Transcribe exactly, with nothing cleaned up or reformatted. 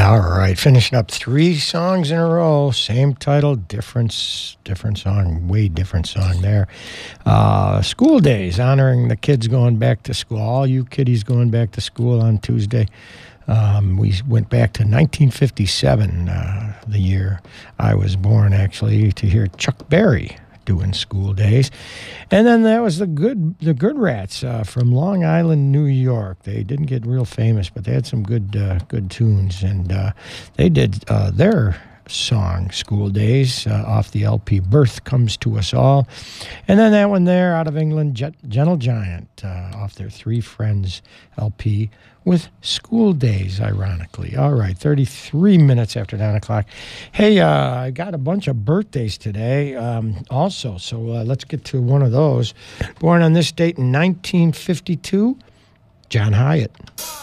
All right, finishing up three songs in a row, same title, different, different song, way different song there. Uh, school Days, honoring the kids going back to school, all you kiddies going back to school on Tuesday. Um, we went back to nineteen fifty-seven, uh, the year I was born, actually, to hear Chuck Berry doing School Days. And then that was the good the Good Rats uh, from Long Island, New York. They didn't get real famous, but they had some good uh, good tunes. And uh, they did uh, their song, School Days, uh, off the L P Birth Comes to Us All. And then that one there out of England, Jet, Gentle Giant, uh, off their Three Friends L P with School Days, ironically. All right, thirty-three minutes after nine o'clock. Hey, uh, I got a bunch of birthdays today um, also, so uh, let's get to one of those. Born on this date in nineteen fifty-two, John Hyatt.